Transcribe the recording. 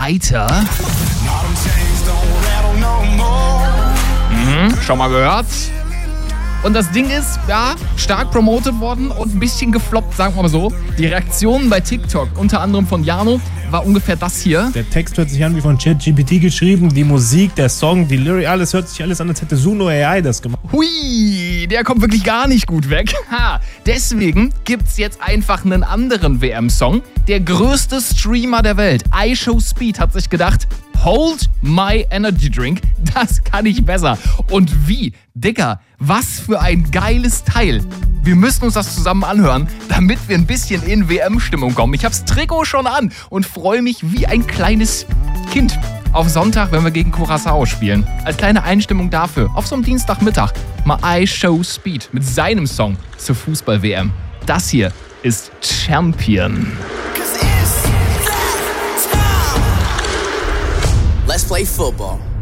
weiter. Schon mal gehört. Und das Ding ist, ja, stark promotet worden und ein bisschen gefloppt, sagen wir mal so. Die Reaktionen bei TikTok, unter anderem von Jano, war ungefähr das hier. Der Text hört sich an wie von ChatGPT geschrieben, die Musik, der Song, die Lyric, alles hört sich alles an, als hätte Suno AI das gemacht. Hui, der kommt wirklich gar nicht gut weg. Deswegen gibt's jetzt einfach einen anderen WM-Song. Der größte Streamer der Welt, iShowSpeed, hat sich gedacht, Hold My Energy Drink, das kann ich besser. Und wie? Digga, was für ein geiles Teil. Wir müssen uns das zusammen anhören, damit wir ein bisschen in WM-Stimmung kommen. Ich hab's Trikot schon an und freue mich wie ein kleines Kind auf Sonntag, wenn wir gegen Curaçao spielen. Als kleine Einstimmung dafür, auf so einem Dienstagmittag, mal iShowSpeed mit seinem Song zur Fußball-WM. Das hier ist Champion. Let's play football.